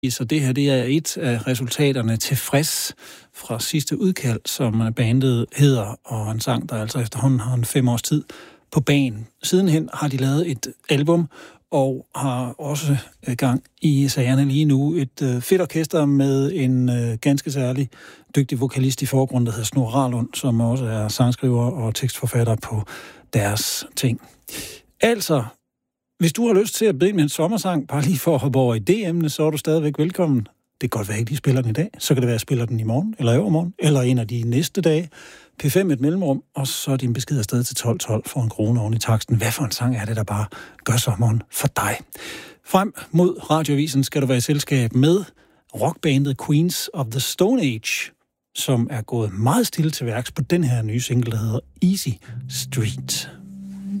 Så det her, det er et af resultaterne Tilfreds fra sidste udkald, som bandet hedder, og en sang, der altså efterhånden har en 5 års tid på banen. Sidenhen har de lavet et album, og har også gang i sagerne lige nu. Et fedt orkester med en ganske særlig dygtig vokalist i forgrunden, der hedder Snor Ralund, som også er sangskriver og tekstforfatter på deres ting. Altså, hvis du har lyst til at bede med en sommersang, bare lige for at hoppe over i det emne, så er du stadigvæk velkommen. Det kan godt være, at de spiller den i dag. Så kan det være, at jeg spiller den i morgen, eller i overmorgen, eller en af de næste dage. P5 et mellemrum, og så er din besked afsted til 12.12 for en krone oven i taksten. Hvad for en sang er det, der bare gør sommeren for dig? Frem mod Radioavisen skal du være i selskab med rockbandet Queens of the Stone Age, som er gået meget stille til værks på den her nye single, der hedder Easy Street.